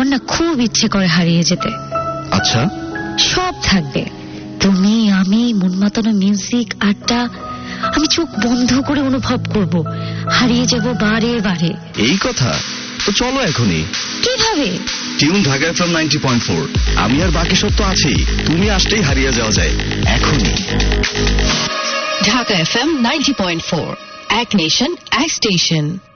আমার না খুব ইচ্ছে করে হারিয়ে যেতে। আচ্ছা, সব থাকবে, তুমি, আমি, মন মাতানো মিউজিক, আড্ডা। আমি চোখ বন্ধ করে অনুভব করব, হারিয়ে যাব বারে বারে। এই কথা? তো চলো এখনই। কিভাবে? Tune Dhaka FM 90.4। আমি আর বাকি সব তো আছেই, তুমি আসলেই হারিয়ে যাওয়া যায় এখনই। ঢাকা FM 90.4, এক নেশন, এক স্টেশন।